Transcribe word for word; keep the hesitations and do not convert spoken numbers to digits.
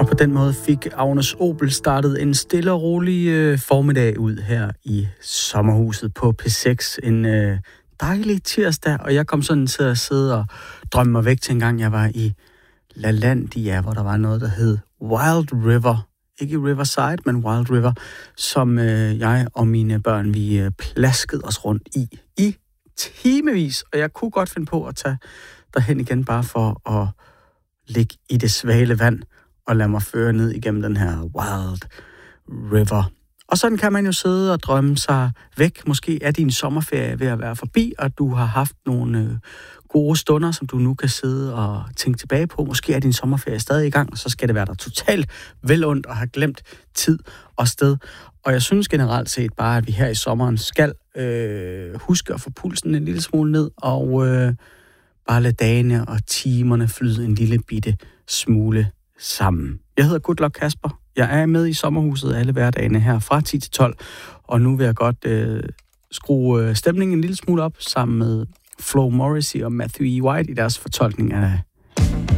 Og på den måde fik Agnes Obel startet en stille og rolig øh, formiddag ud her i sommerhuset på P seks. En øh, dejlig tirsdag, og jeg kom sådan til at sidde og drømme mig væk til en gang, jeg var i LaLandia, hvor der var noget, der hed Wild River. Ikke Riverside, men Wild River, som øh, jeg og mine børn, vi øh, plaskede os rundt i i timevis. Og jeg kunne godt finde på at tage derhen igen, bare for at ligge i det svale vand og lade mig føre ned igennem den her Wild River. Og sådan kan man jo sidde og drømme sig væk. Måske er din sommerferie ved at være forbi, og du har haft nogle øh, gode stunder, som du nu kan sidde og tænke tilbage på. Måske er din sommerferie stadig i gang, og så skal det være der totalt velundt og have glemt tid og sted. Og jeg synes generelt set bare, at vi her i sommeren skal øh, huske at få pulsen en lille smule ned, og øh, bare lade dagene og timerne flyde en lille bitte smule sammen. Jeg hedder Good Luck Kasper. Jeg er med i sommerhuset alle hverdagene her fra ti til tolv, og nu vil jeg godt øh, skrue stemningen en lille smule op sammen med Flo Morrissey og Matthew E. White i deres fortolkning af